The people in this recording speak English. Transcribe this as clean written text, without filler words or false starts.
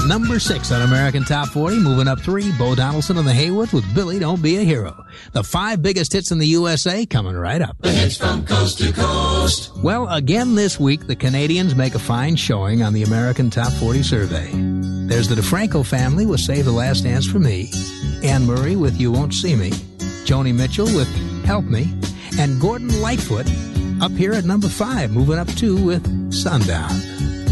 Number 6 on American Top 40, moving up 3, Bo Donaldson and the Haywoods with Billy Don't Be a Hero. The 5 biggest hits in the USA coming right up. The hits from coast to coast. Well, again this week, the Canadians make a fine showing on the American Top 40 survey. There's the DeFranco family with Save the Last Dance for Me, Anne Murray with You Won't See Me, Joni Mitchell with Help Me, and Gordon Lightfoot up here at number 5, moving up 2 with Sundown.